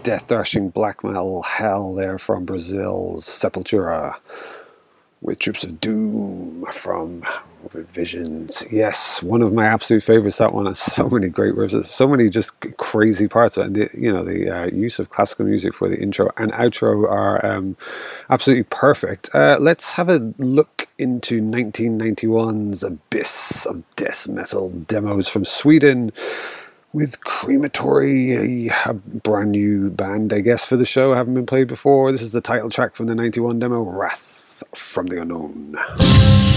death thrashing black metal hell there from Brazil's Sepultura, with Troops of Doom from Morbid Visions. Yes, one of my absolute favorites. That one has so many great riffs, so many just crazy parts, and the use of classical music for the intro and outro are absolutely perfect. Let's have a look into 1991's abyss of death metal demos from Sweden, with Crematory, a brand new band, I guess, for the show, haven't been played before. This is the title track from the 91 demo, Wrath from the Unknown.